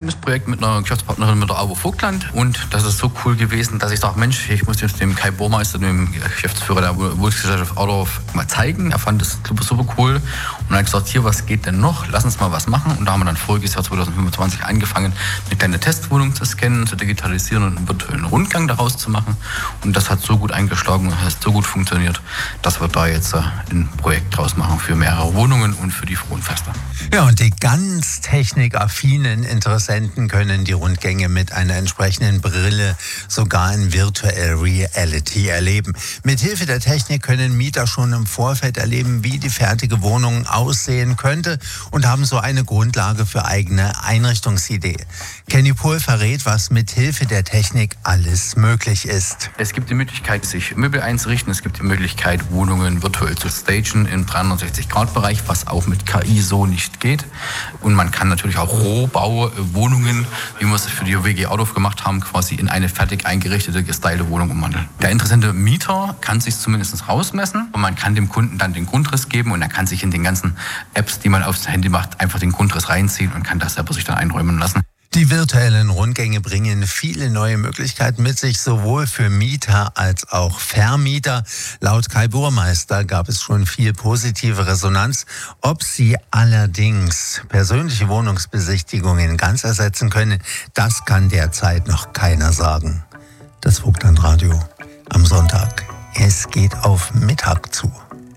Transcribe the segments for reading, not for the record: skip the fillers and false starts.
eigenes Projekt mit einer Geschäftspartnerin, mit der AWO Vogtland. Und das ist so cool gewesen, dass ich sage, Mensch, ich muss jetzt dem Kai Burmeister, dem Geschäftsführer der Wohnungsgesellschaft Audorf, mal zeigen. Er fand das super cool und hat gesagt, hier, was geht denn noch? Lass uns mal was machen. Und da haben wir dann voriges Jahr 2025 angefangen, eine kleine Testwohnung zu scannen, zu digitalisieren und einen virtuellen Rundgang daraus zu machen. Und das hat so gut eingeschlagen und hat so gut funktioniert, dass wir da jetzt ein Projekt draus machen für mehrere Wohnungen und für die Frohenfeste. Ja, und die ganz technikaffinen Interessenten können die Rundgänge mit einer entsprechenden Brille sogar in Virtual Reality erleben. Mithilfe der Technik können Mieter schon im Vorfeld erleben, wie die fertige Wohnung aussehen könnte und haben so eine Grundlage für eigene Einrichtungsidee. Kenny Pohl verrät, was mithilfe der Technik alles möglich ist. Es gibt die Möglichkeit, sich Möbel einzurichten. Es gibt die Möglichkeit, Wohnungen virtuell zu stagen im 360-Grad-Bereich, was auch mit KI so nicht geht. Und man kann natürlich auch Rohbauwohnungen, wie wir es für die WG Audorf gemacht haben, quasi in eine fertig eingerichtete, gestylte Wohnung umwandeln. Der interessante Mieter kann sich zumindest rausmessen und man kann dem Kunden dann den Grundriss geben und er kann sich in den ganzen Apps, die man aufs Handy macht, einfach den Grundriss reinziehen und kann das selber sich dann einräumen lassen. Die virtuellen Rundgänge bringen viele neue Möglichkeiten mit sich, sowohl für Mieter als auch Vermieter. Laut Kai Burmeister gab es schon viel positive Resonanz. Ob sie allerdings persönliche Wohnungsbesichtigungen ganz ersetzen können, das kann derzeit noch keiner sagen. Das Vogtlandradio am Sonntag. Es geht auf Mittag zu.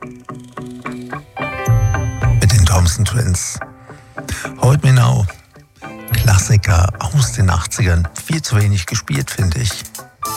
Mit den Thompson Twins. Hold Me Now. Klassiker aus den 80ern. Viel zu wenig gespielt, finde ich.